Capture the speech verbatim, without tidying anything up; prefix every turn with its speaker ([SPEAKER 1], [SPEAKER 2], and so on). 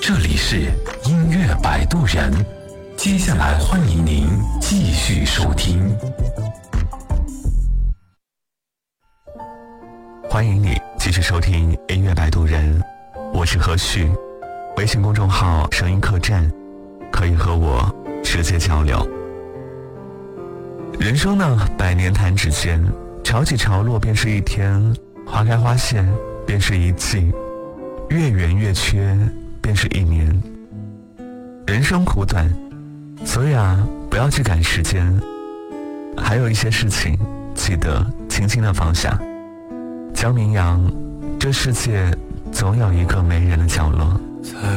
[SPEAKER 1] 这里是音乐摆渡人，接下来欢迎您继续收听。
[SPEAKER 2] 欢迎你继续收听音乐摆渡人，我是何旭，微信公众号声音客栈，可以和我直接交流。人生呢，百年弹指间，潮起潮落便是一天，花开花谢便是一季，月圆月缺便是一年。人生苦短，所以啊，不要去赶时间，还有一些事情记得轻轻地放下。江明阳，这世界总有一个没人的角落。